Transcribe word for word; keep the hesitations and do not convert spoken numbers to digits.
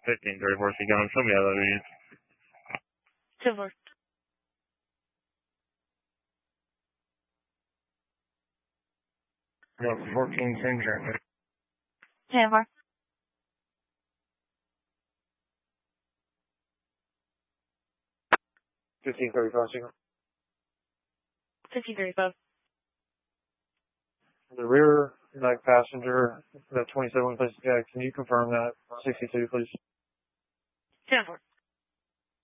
fifteen thirty-four, she gone. Show me how that is. ten four. No, fourteen ten traffic. ten four. fifteen thirty-five, signal. fifteen thirty-five. The rear back passenger, that twenty-seven place, yeah, can you confirm that? sixty-two, please. ten four.